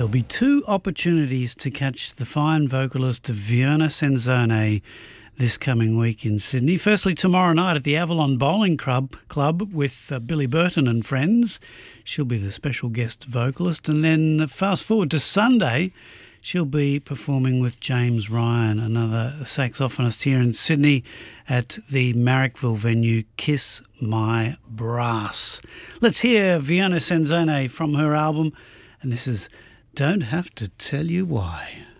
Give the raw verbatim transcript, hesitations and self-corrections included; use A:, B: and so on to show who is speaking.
A: There'll be two opportunities to catch the fine vocalist Viona Senzone this coming week in Sydney. Firstly, tomorrow night at the Avalon Bowling Club, Club with uh, Billy Burton and friends. She'll be the special guest vocalist. And then fast forward to Sunday, she'll be performing with James Ryan, another saxophonist here in Sydney at the Marrickville venue, Kiss My Brass. Let's hear Viona Senzone from her album, and this is Don't Have to Tell You Why.